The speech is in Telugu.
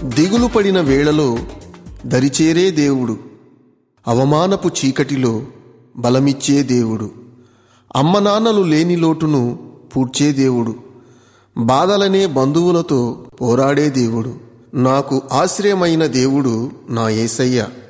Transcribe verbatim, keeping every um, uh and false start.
దిగులు పడిన వేళలో దరిచేరే దేవుడు, అవమానపు చీకటిలో బలమిచ్చే దేవుడు, అమ్మ నాన్నలు లేని లోటును పూడ్చే దేవుడు, బాధలనే బంధువులతో పోరాడే దేవుడు, నాకు ఆశ్రయమైన దేవుడు నా యేసయ్య.